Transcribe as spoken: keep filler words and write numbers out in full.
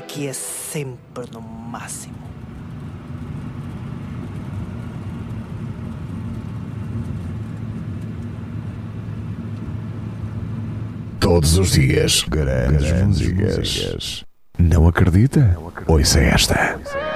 aqui é sempre no máximo. Todos os dias, grandes músicas. Não acredita? Ouça esta.